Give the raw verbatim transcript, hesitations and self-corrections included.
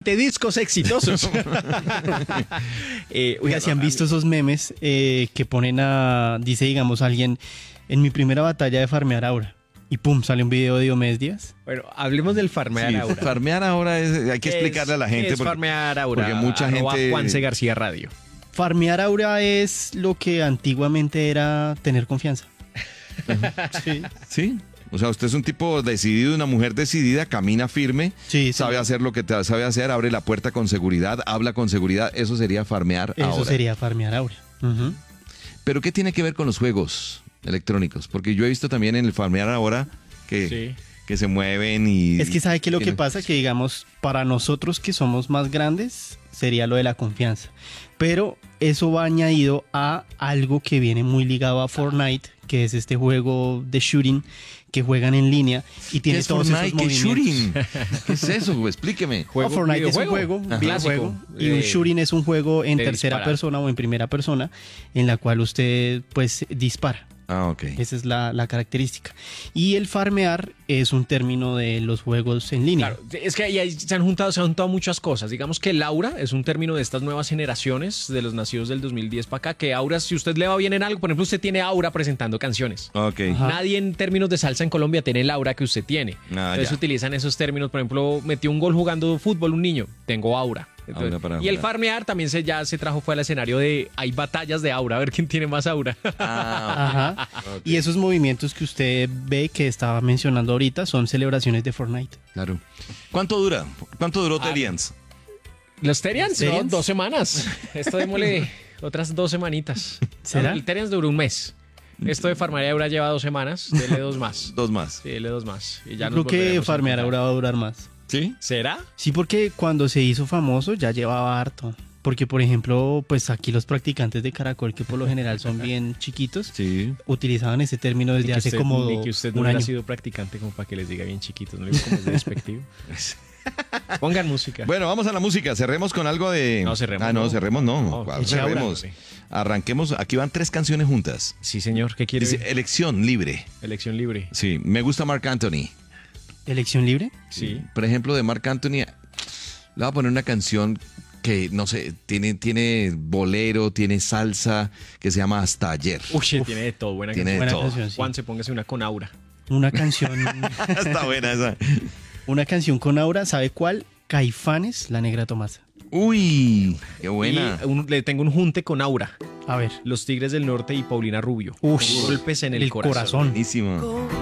veinte discos exitosos. eh, Oiga, si han visto esos memes eh, que ponen a, dice digamos alguien, en mi primera batalla de farmear aura, y pum, sale un video de Diomedes Díaz. Bueno, hablemos del farmear Sí, aura. farmear ahora es, hay que explicarle a la gente. ¿Qué es porque, farmear aura? porque mucha Arroba gente... Juanse García Radio. Farmear aura es lo que antiguamente era tener confianza. Sí. Sí. O sea, usted es un tipo decidido, una mujer decidida, camina firme, Sí, sí. sabe hacer lo que te sabe hacer, abre la puerta con seguridad, habla con seguridad. Eso sería farmear Eso ahora. sería farmear aura. Ujú. Pero ¿qué tiene que ver con los juegos electrónicos? Porque yo he visto también en el farmear ahora que, Sí. que se mueven y... Es que sabe que lo que tienen- pasa que digamos para nosotros que somos más grandes sería lo de la confianza, pero eso va añadido a algo que viene muy ligado a Fortnite, que es este juego de shooting que juegan en línea y ¿Qué tiene es todos Fortnite? esos ¿Qué es movimientos. shooting? ¿Qué es eso? Explíqueme. Juego- No, Fortnite es un videojuego. juego, un Ajá. videojuego, Clásico. y un Eh, shooting es un juego en de tercera disparar. persona o en primera persona en la cual usted pues dispara. Ah, ok. Esa es la, la característica. Y el farmear es un término de los juegos en línea. Claro, es que ahí ahí se han juntado, se han juntado muchas cosas. Digamos que el aura es un término de estas nuevas generaciones, de los nacidos del dos mil diez para acá, que aura, si usted le va bien en algo, por ejemplo, usted tiene aura presentando canciones. Ok. Ajá. Nadie en términos de salsa en Colombia tiene el aura que usted tiene. Ah, Entonces ya. utilizan esos términos. Por ejemplo, metió un gol jugando fútbol un niño, tengo aura. Entonces, Aura para y el jugar. farmear también se, ya se trajo fue al escenario de hay batallas de aura, a ver quién tiene más aura. Ah, Ajá. Y esos movimientos que usted ve que estaba mencionando ahorita son celebraciones de Fortnite. claro. ¿Cuánto dura? ¿Cuánto duró Ah, Terians? Los Terians, ¿no? ¿Terians? Dos semanas. Esto démosle otras dos semanitas. ¿Será? El Terians duró un mes. Esto de farmear aura lleva dos semanas. Dele dos más. Dos más. Sí, dele dos más. Y ya Yo nos creo que volveremos a farmear encontrar. ahora va a durar más. ¿Sí? ¿Será? Sí, porque cuando se hizo famoso ya llevaba harto. Porque, por ejemplo, pues aquí los practicantes de Caracol, que por lo general son bien chiquitos, Sí. utilizaban ese término Ni desde que hace usted, como ni que usted no un hubiera año. sido practicante como para que les diga bien chiquitos. No le digo como es de despectivo. Pongan música. Bueno, vamos a la música. Cerremos con algo de... No, cerremos, Ah, no, no. cerremos no. No, ¿Cuál eche aura. cerremos? Arranquemos. Aquí van tres canciones juntas. Sí, señor. ¿Qué quiere? Dice, elección libre. Elección libre. Sí, me gusta Marc Anthony. ¿Elección libre? Sí. Por ejemplo, de Marc Anthony, le voy a poner una canción que, no sé, tiene, tiene bolero, tiene salsa, que se llama Hasta Ayer. Uy, tiene de todo. Buena Tiene de canción. Buena todo. canción, sí. Juan, se póngase una con aura. Una canción, Está buena esa. una canción con aura, ¿sabe cuál? Caifanes, La Negra Tomasa. Uy, qué buena. Y un- le tengo un junte con aura. A ver. Los Tigres del Norte y Paulina Rubio. Uy, Golpes en el, el corazón. corazón. Buenísima.